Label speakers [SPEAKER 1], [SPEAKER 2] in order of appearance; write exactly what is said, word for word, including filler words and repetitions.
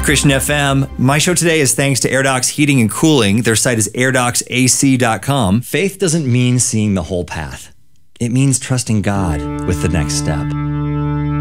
[SPEAKER 1] Christian F M. My show today is thanks to AirDocs Heating and Cooling. Their site is air docs a c dot com. Faith doesn't mean seeing the whole path. It means trusting God with the next step.